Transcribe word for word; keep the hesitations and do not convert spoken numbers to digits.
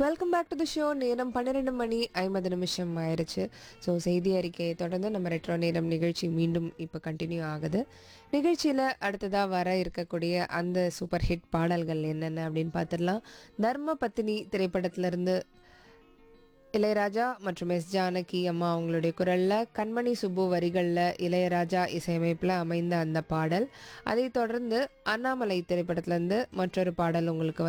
Welcome back to the show. நேரம் பன்னிரெண்டு மணி ஐம்பது நிமிஷம் ஆயிடுச்சு. ஸோ செய்தி அறிக்கையை தொடர்ந்து நம்ம ரெட்ரோ நேரம் நிகழ்ச்சி மீண்டும் இப்போ கண்டினியூ ஆகுது. நிகழ்ச்சியில் அடுத்ததாக வர இருக்கக்கூடிய அந்த சூப்பர் ஹிட் பாடல்கள் என்னென்ன அப்படின்னு பார்த்துடலாம். தர்ம பத்தினி திரைப்படத்திலிருந்து இளையராஜா மற்றும் எஸ் ஜானகி அம்மா அவங்களுடைய குரலில், கண்மணி சுப்பு வரிகளில், இளையராஜா இசையமைப்பில் அமைந்த அந்த பாடல். அதை தொடர்ந்து அண்ணாமலை திரைப்படத்திலேருந்து மற்றொரு பாடல் உங்களுக்கு